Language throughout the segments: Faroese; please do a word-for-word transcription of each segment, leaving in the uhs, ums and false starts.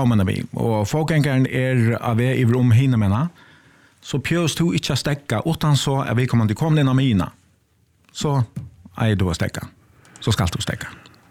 kommer vi. Og folkgängaren er av vi i rom hinna mena. Så pjøs du ikke stekka, utan så er vi kommer til å komme inn av mina. Så er du å stekka. Så skal du stekka.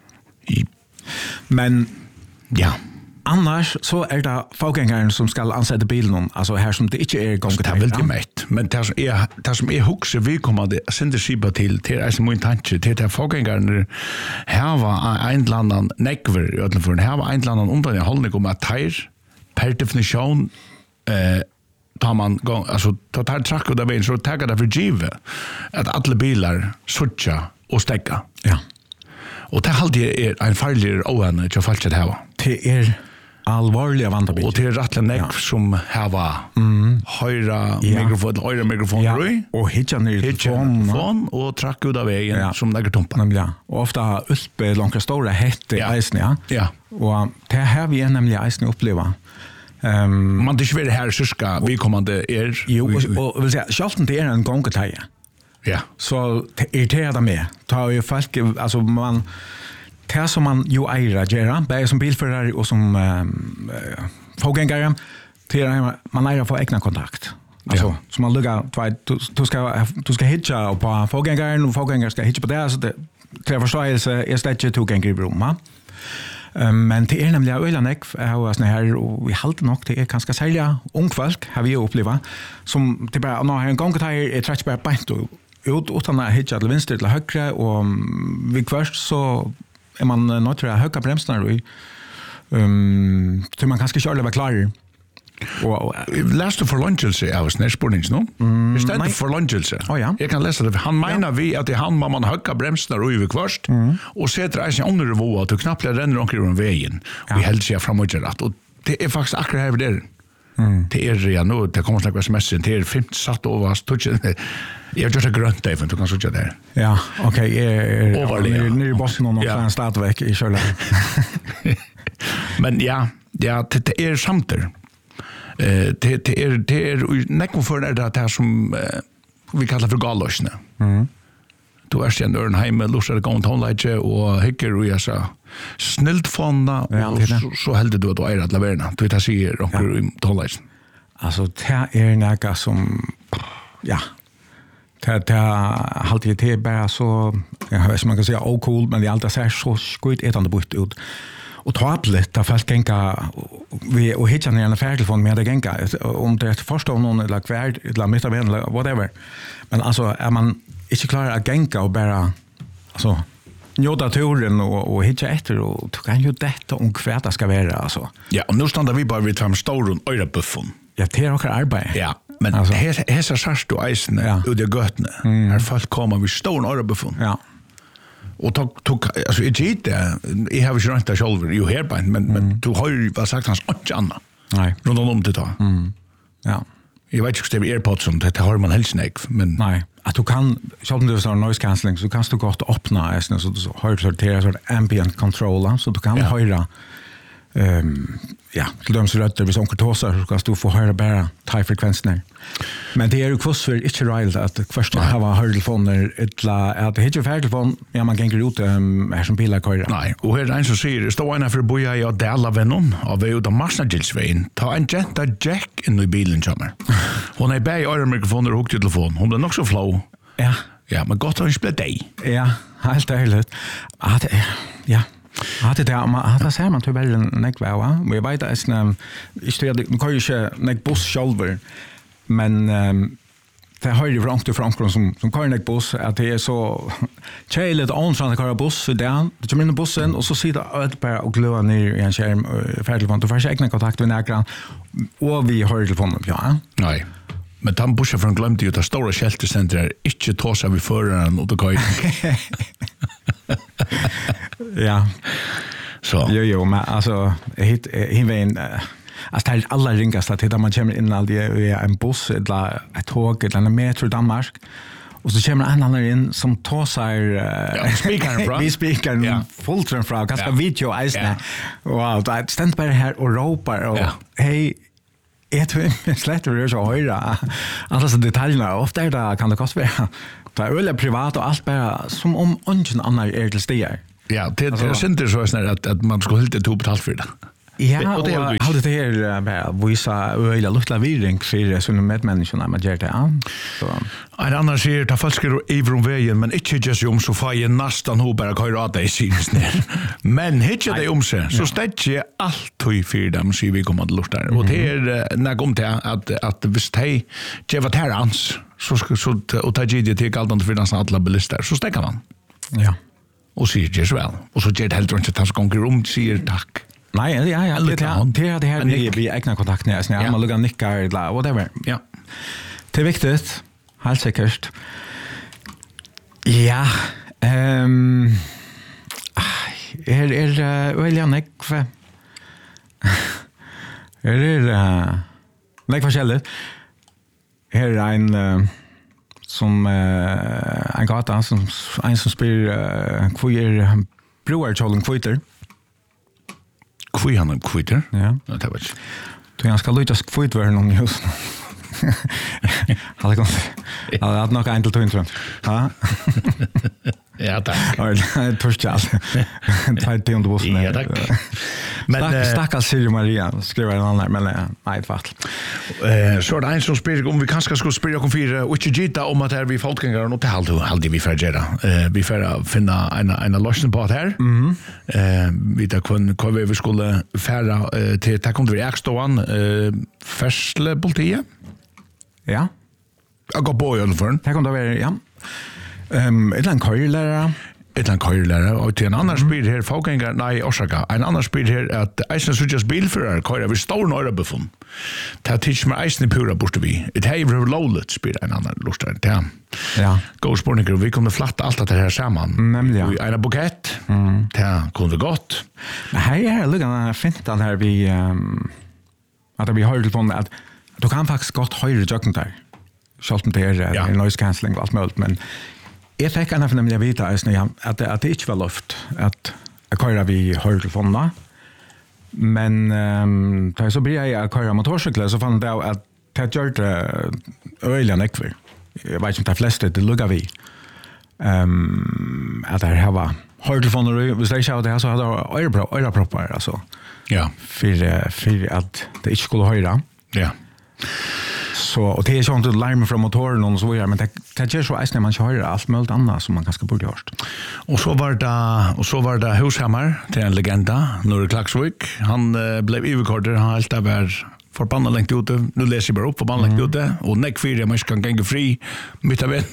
Men, ja. Annars så er det folkgängaren som skal ansette bilen, altså her som det ikke er gånget her. Det er veldig meit, men det som er, det som er hukse vi kommer det sender skipa til, til er som min tanke, til at folkgängaren her var en eller annen nekver, her var en eller annen undan i holdning om at her, per definisjon, eh, tar man gång, alltså tar tar track och där vägen så taggar det för give att alla bilar switcha och stäcka. Ja. Och det halde är en farlig oan jag fallt det här. Det är allvarliga vandabil. Och det är rättliga näck ja. Som här var mm. höra ja. Mikrofon, höra mikrofon ja. Och hitcha ner telefon och track ut av vägen ja. Som lägger tumpa. Ja. Och ofta uppe långa stora hette ja. Isen ja. Ja. Och det här vi är nämligen Isen uppleva. Um, man det inte vill här syska vi kommer det är jo och, och vill säga självt det är en gångetaje. Ja. Så är det där med. Tar ju folk alltså man tar som man ju ära gera, bäg som bilförare och som um, uh, folkgängare till man ära få egna kontakt. Alltså ja. Så man luggar du, du ska du ska hitcha på folkgängaren och folkgängare ska hitcha på det så det kräver förståelse är stäcke till gängare bromma. Um, men det er nemlig øyla nekv og sånne her, og vi halte nok det er ganske særlig ung folk, har vi oppleva som det bare, nå har en gang her er trett bare beint ut, utan å hitja til venstre til høyre, og um, vi først så er man nødt til å høyka bremsene um, til man kanskje ikke alle var klarer. Lest du forlønnelse av snærspårnings nå? Mm, I stedet forlønnelse. Oh, ja. Jeg kan lese det. Han mener ja. Vi at det han må man høyka bremsene og over kvørst, mm. og setter eisen under nivå at du knappt renner omkring om veien, ja. Og helst seg frem og ikke rett. Og det er faktisk akkurat her ved det. Mm. Det er ja, nå, det kommer snakke sms-en, det er fint satt over, jeg har gjort det grønt deg, du kan sitte der. Ja, ok, jeg er overlig, ja. Nere i Boston og noen stadigvæk i kjølet. Men ja, ja det, det er samtidig. Eh det det är det är näkom för det där som eh, vi kallar för gallösne. Mm. Du är sen örn hemma lusar gå on tonlage och hickar och jag så snällt fonna och så, så hällde du att du är att laverna. Du vet säger och tonlage. Alltså det är något som ja. Det det halt det bara så jag vet man kan säga oh cool men det allt ser så skit etande bort ut. Och trådligt där folk gänga vi och hitcha ner en färtelefon med det gänga om det första någon eller kvärd eller mitt av eller whatever. Men alltså är man inte klar att gänga och bara alltså njóta turen och och hitcha efter och du kan ju detta om kvärta ska vara alltså. Ja, och nu stannar vi bara vid fram stolen öra buffon. Ja, det är också arbete. Ja, men alltså här här så sarst du isen ja. Och det götne. Här folk kommer vi stolen öra buffon. Ja. Och tog tog alltså jag inte jag har ju inte själv ju här på men men du har ju vad sagt hans inte annat. Nej. Runt om det då. Mm. Ja. Jag vet inte om det är AirPods som det har man helst nej men nej att du kan själv du har noise cancelling så kan du gott öppna är så så har du sortera så ambient controller så du kan ja. Höra ehm ja, till dem så rötter vi som kortosar så kan du få höra bara tajfrekvensen. Men det är ju kvoss för inte right att först ha var hörtelfoner ettla att det heter hörtelfon ja man gänger ut um, här som bilar kör. Nej, och här är en så säger det står en för boja i Adela vännon av ut av Marsnagilsvägen. Ta en jetta jack in i bilen kommer. Hon är bei öra mikrofoner och telefon. Hon är nog så flow. Ja. Ja, men gott att spela dig. Ja, helt ärligt. Att ja. Ja, det där man har sagt man tyvärr en nekva va. Men jag vet att en jag står man kan ju inte nek buss själv men um, det har ju vrangt till Frankron som som kör nek buss att det är så chailet on från köra buss där du kommer in i bussen och så sitter ett par och glöar ner i en skärm färdig du får egna kontakt med näkran och vi har telefonen ja. Nej. Men den bussen från glömde ju att stora sheltercenter inte tåsa vi föraren och då kan ja. Så. Jo, jo, men alltså hit hinvägen alltså det alla ringast att man kommer in all det är en buss eller ett tåg eller en metro i Danmark och så kommer en annan in som tåsar ja, speakern från vi speakern ja. Fultren från ganska ja. video isne. Ja. Wow, det ständ bara här och ropar och ja. hej är det slätter det så höra alla så detaljerna ofta där kan det kosta vara det är väl privat och allt bara som om ingen annan är till stigar. Ja, det är synd det så att att man ska helt det betalt för det. Ja, och jag hade det här bara visa öliga lustla viring för såna medmänniskorna med det ja. Så en annan säger ta falskar ifrån vägen men inte just om så får jag nästan hur bara köra det syns ner. Men hitcha det om sig så stäcker allt i för dem så vi kommer att lusta och det är när kom till att att visst hej ge vad här ans så så och ta det till allt för nästan alla bilister så stäcker man. Ja. Och säger just väl och så ger det helt runt att han ska gå runt säger tack. Nej, ja, ja, det är det här vi vi egna kontakt när jag man luggar nickar eller whatever. Ja. Det är viktigt. Helt säkert. Ja, ehm är är väl jag nekv. Är det nekv forskjelligt. Här är en som en gata som en som spelar queer brewer challing fighter. Kvui han kvitter? Ja. Det var ikke. Du han skal lytte kvitt være noen just. Hadde kommet. Hadde hatt nok en til tøyen, tror jeg. Ja, takk. Jeg tørste alt. Ta et tionde bussen. Ja, takk. Men stakkars Siri Maria skriver en annen, men nei, et fatt. Så er det en som spør om vi kanskje skulle spørre om fire, og ikke gita om at her vi folkgängare, og det er alltid vi får gjøre. Vi får finne en løsning på det her. Vi tar hva vi skulle fære til, det kom til vi ekstående, fersle politiet. Ja. Jeg går på i alle fall. Det kom til å være, ja. Um, et eller annet køyrelærer. Et eller annet køyrelærer. Og til en annen spyr her, folkgängare, nei, orsaka, en annen spyr her, at eisen sutjas bilfører køyre vi stor nøyrebuffen. Det er tids med eisen i pura borte vi. Et hei vi lovlet, spyr en annen lustare. Det er ja. God spurninger, vi kunne flatta alt det her sammen. Nemlig, ja. I en bukett, mm. det kunne vi godt. Men hei er lukkende fint at her vi, um, at vi hører til på at du kan faktisk godt høre jøkken der. Selv om det er ja. noise cancelling og alt mulig, men jeg fikk en av nemlig å vite at det, at det ikke var luft at jeg kører vi høretelefonene. Men um, da jeg så blir jeg å køre motorsykler, så fann jeg at det gjør det øyelig nekver. Jeg vet ikke om det er fleste, det lukket vi. Um, at det her var høretelefoner, hvis jeg ikke hadde det her, så hadde jeg ørepropper, altså. Ja. For, for at det ikke skulle høre. Ja. Så och det är sånt att larma från motoren och så vidare men det det gör så att man inte hör allt möjligt annat som man kanske borde hört. Och så var det och så var det Hushammar till en legenda Norr Klaxvik. Han uh, blev överkorder han helt var förbannat längt ute. Nu läser jag bara upp förbannat längt ute och neck fyra man kan gå fri mitt av en.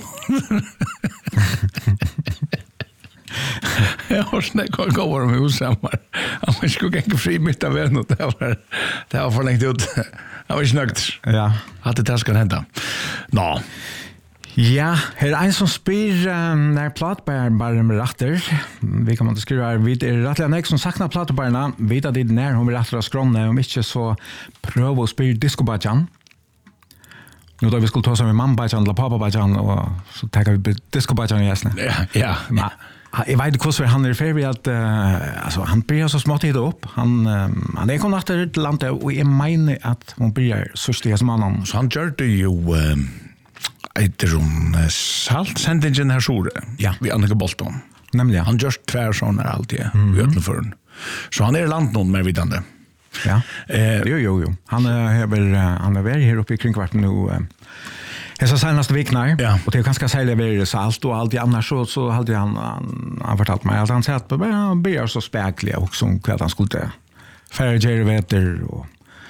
Jag har snäckt går går med Hushammar. Han skulle gå fri mitt av en och det var det var för längt ut. Jag var snögt. Ja. Att det ska hända. Nå. Ja, här är en som spyr um, när platbäraren bara med ratter. Vi kan inte skriva här. Vi är rattliga nek som saknar platbärarna. Vi vet det när hon vill rattla skrånne. Om inte så pröva att spyr disco-bajan. Nu då vi skulle ta oss med mamma-bajan eller pappa-bajan och så tackar vi disco-bajan i gästna. Ja, ja. Men, jag vet inte vad han är för att uh, alltså, han börjar så smått hit upp. Han, um, han är kommit efter till landet och jag menar att hon börjar sörstiga som annan. Så han gör det ju um, ett rum saltsändningen här sore. Ja. Vi Annika Bolton. Nämligen. Han gör tvär sådana alltid mm-hmm. i Ötlenfören. Så han är i land någon med vidande. Ja. Eh, jo, jo, jo. Han är väl han är väl här uppe i kringkvarten nu. Uh, Jag så senaste veckan ja. Och det är ganska sälja över salt och allt det annars så så hade han han, han fortalt mig att han sa att han blir så späcklig och som vad han skulle färger vetter och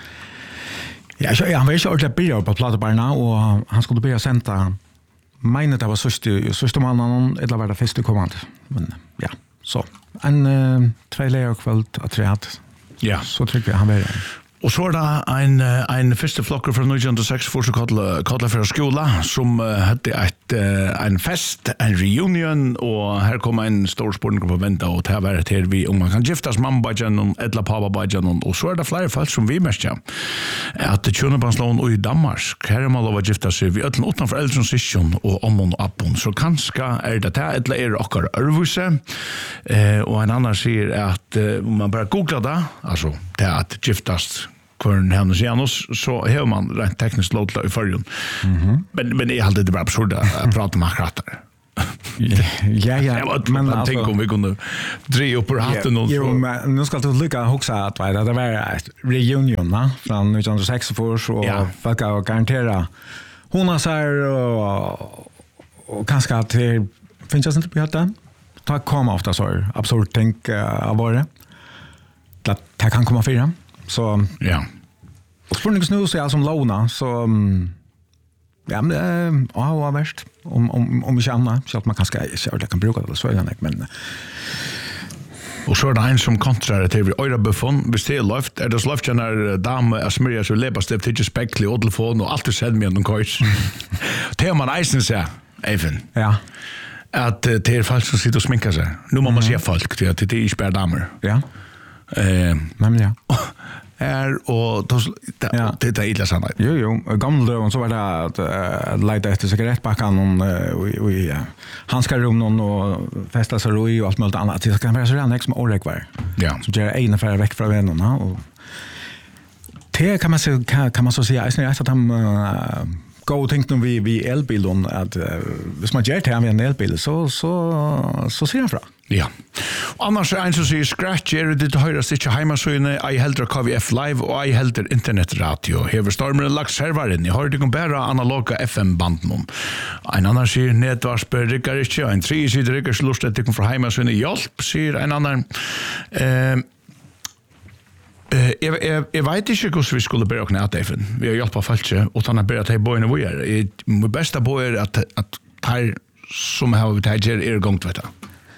ja, så han var ju ordentligt bra på plattebarna och han skulle börja sända mina det var sista sista mannen eller var det första kommand men ja så en uh, trailer kväll att träat ja så tycker jag han var Og så er det en, en første flokker fra nitton oh six for så kallet fra skola, som hadde et, en fest, en reunion, og her kom en stor spørning på venta, og det var et her vi, om man kan giftas mamma-bajan, eller pappa-bajan, og så er det flere folk som vi mest, ja. At kjønnebanslån i Danmark, her er man lov å gifta seg, vi øtlen utenfor eldre sysjon, og omon og appon, så kanskje er det det, eller er det okkar ørvuse, eh, og en annan sier at om man bare googler det, altså, det er at giftast kvarn hennes Janus, så har man rent tekniskt låtla i förrjun. Mm-hmm. Men, men det är alltid bara absurd att prata med akkurat där. Ja, ja. Men alltså tänk om vi kunde dra upp ur hatten och jo, men nu ska du lycka huxa att det var ett reunion va från nittonhundrasextiofyra och Ja. folk har garantera hon har så här och och kanske att det finns jag inte på det. Ta komma ofta så absurd tänk av var det. Att det kan komma fyra. Så ja. och spurningens nu så är som låna så um, ja men äh, ja var värst om om om vi känner så att man kanske så det kan bruka det så är det men Och så är det en som kontrar till vi öra buffon, vi ser luft, är det luft när dam är smörja så lepa step till spekli och telefon och allt är sedd med någon coach. Det man eisen säger, även. ja. Att det är folk som sitter och sminkar sig. Nu må man se folk till att det är inte damer. Ja. Eh, Men ja. är och då Ja. det är illa sant. Jo jo, gamla då så var det att uh, leta efter cigarettpackan och uh, i uh, handskar rum någon och festa sig och allt möjligt annat. Det kan vara så redan som oräkvar. Ja. Så det är en affär väck från vännerna och det kan man så kan, kan man så säga är att de uh, gå och tänka vi vi elbilen att uh, hvis man gör det här med en elbil så så så ser jag fra. Ja. Og annars er en som sier Scratch er det til høyre stikke heimasøyene, ei helder K V F Live og ei helder internetradio. Hever stormeren lagt serveren, jeg har ikke bare analoga F M-banden. En annan sier nedvarsper rikker ikke, en tre sier rikker slurst etter fra heimasøyene hjelp, sier en annan. Eh, eh, jeg, jeg, jeg vet ikke hvordan vi skulle bære åkne at vi har hjulpet folk ikke, og han har bæret til bøyene vi er. Det beste på er at, at her som har vi til her er gongt, vet du.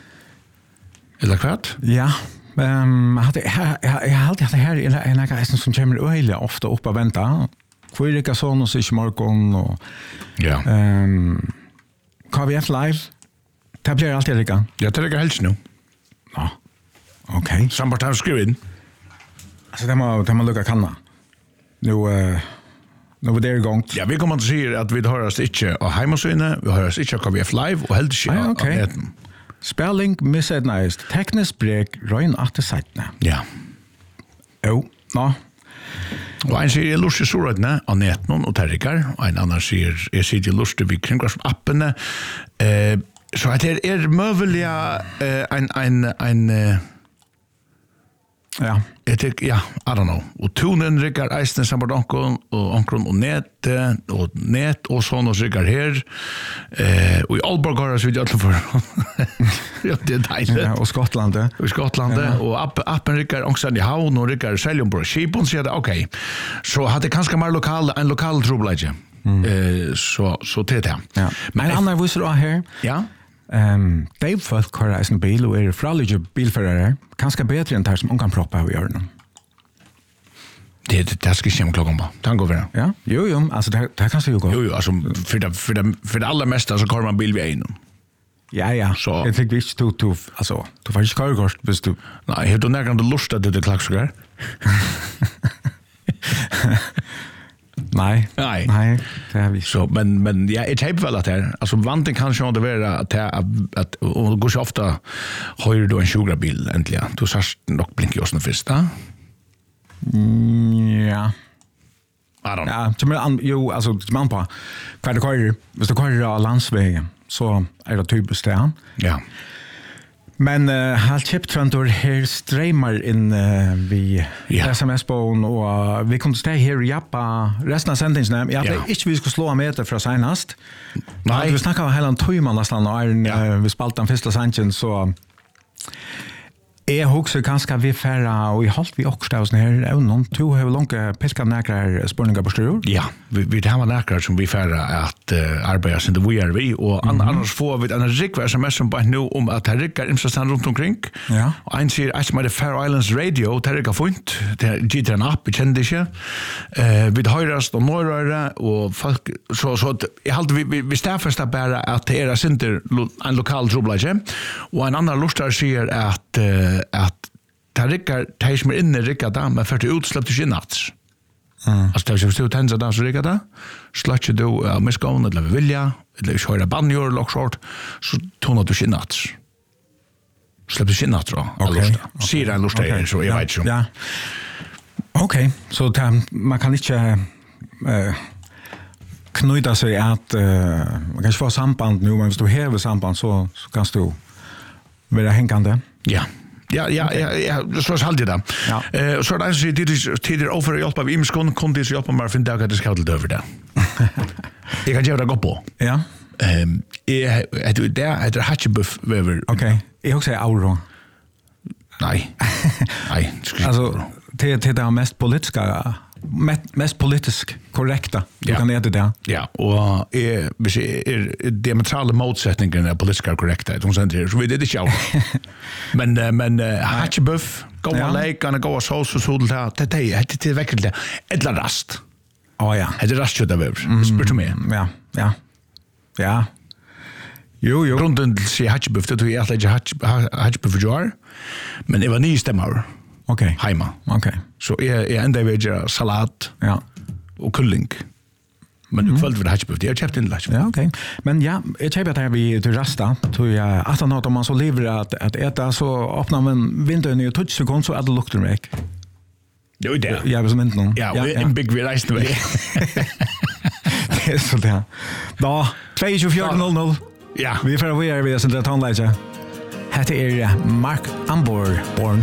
Eller kvart? Ja, um, jag hade jag jag har alltid haft det här i en en grej som kommer öliga ofta upp och vänta. Kvälliga sån och så i morgon och ja. Ehm K V F Live. Det blir alltid lika. Ja, det är helst nu. Ja. Okej. Sambart har skrivit. Alltså det må det må lucka kanna. Nu eh nu var det igång. Ja, vi kommer att säga att vi har oss inte av hemmasöjne, vi har oss inte av K V F Live och helt inte Ah, av okay. neten. Spelling missednized. Teknisk brek røyn atte seitene. Ja. Jo, nå. Og en sier jeg lurer sårøyne av neten og terrikar, og en annan sier jeg sier jeg lurer vi kringkvarsappene. Eh, så at det er møvelig eh, en, en, en eh, Ja. Jeg tenker, ja, I don't know. Og tunen rikker eisen sammen onkron, og onkron og net, og net, og sånn og rikker her. Eh, og i Aalborg har jeg så vidt jeg for. Ja, det er deilig. Ja, og Skottland. Og i Skottland, Ja. og app, appen rikker ångsten i havn, og rikker seljon på skipon, så jeg det, ok. Så hadde jeg kanskje mer lokal, en lokal trobladje. Mm. Eh, så, så til det. Ja. Men en annen viser også her. Ja. Um, Dave folk har reist en bil og er fralige bilførere. Kanskje bedre enn det som ungan propper av hjørnen. Det, det, det skal ikke hjemme klokken på. Det går for det. Ja, jo, jo. Altså, det, det kan se jo gå. Jo, jo, altså, for det, for det, for det aller meste, så kommer man bil ved en. Ja, ja. Så- Jeg tenker ikke du, du, altså, du får ikke kørekort hvis du... Nei, har du nærkende lust at det er klakksukker? Nei. Nei. Nei, det har vi ikke. Så, men, men ja, jeg tenker vel at det er, altså vanten kan ikke det være at, det, at, at og det går så ofte høyre du en tjugra bil endelig, du sørst nok blinker også den først, da? Mm, ja. I don't know. Ja, som er an, jo, altså, som er an på hva du kører. Hvis du kører av landsveien, så er det typisk det. Ja. Men uh, helt kjipt trøntor her streamer inn uh, vi Ja. S M S-bån, og uh, vi kunne stå her og jappa resten av sendingsene. Jeg hadde Ja. ikke vi skulle slå av meter fra senest. Nei. Vi snakket om hele en tøymann nesten, og er, Ja. uh, vi spalte den første sendingen, så jeg husker kanskje vi færre, og jeg holdt vi også her, evnen, to har jo langt pilket nærkere spørninger på styrer. Ja, vi, vi har nærkere som vi færre at uh, arbeider sin det vi er vi, og mm -hmm. annars får vi en rikve S M S som bare nå om at det rikker imstånd rundt omkring. Ja. Og en sier, jeg som er det Faroe Islands Radio, det rikker funnet, det gitt en app, jeg kjenner det ikke. Uh, vi høyrast og nårøre, og folk, så, så jeg halte vi, vi, vi stedfester bare at det er sinter en lokal trobladje, og en annen lustar sier at uh, at det rikker, de som er inne rikker da, men for det utslepp du ikke natt. Mm. Altså, hvis du tenner da, så rikker det, slett du av misgående, eller ved vilja, eller hvis du hører banjør, eller så, så toner du ikke natt. Släpp du ikke natt, da, Ok, okay. ok. Sier en lustig, Ok. så jeg Ja, vet ikke om. Ja. Ok, så det, man kan ikke uh, knyta sig att uh, man kan få samband nu, men hvis du häver samband så, så kan du vara hängande. Ja. Ja, ja, ja, ja, så er det da. Ja. Eh, så er det en som tider overfor hjelp av imskånd, kom til å hjelpe meg å finne dag at det skal til over det. Jeg kan gjøre det godt på. Ja. Um, jeg, det er etter hatchebuff over. Ok, jeg også er auro. Nei. Nei. Alltså, det, det är mest politiska, mest, mest politiskt korrekta. Du Ja. kan äta det. Ja, og er, hvis jeg er diametrale motsetningen er politisk korrekta, de sender så vi det ikke alt. men uh, men uh, hatchebuff, gå Ja. og leik, han gå og sås og sodel her, det er det er vekkert det. Edla rast. Åh ja. Det er rast kjøtt av over, spør du meg. Ja, ja. Ja. Jo, jo. Grunden til å si hatchebuff, det tror jeg alltid ikke hatchebuff for jar, men jeg var nye stemmer Okej. heima. Okej. Så jeg, jeg enda ved å gjøre salat Ja. og kulling. Men du følte for hatchebuff, jeg har kjøpt inn hatchebuff. Ja, okej. Men ja, jag köper det här vid till rasta. Tror jag att han om man så lever att att äta så öppnar man vinduet i touch sekund så är det luktar mig. Jo, det er. Ja, som inte någon. Ja, og en big vi reisende vei. Det är så där. Då tjugofyra noll noll. Ja. Vi får vi är vi är sen det tonläge. Här är Mark Ambor Born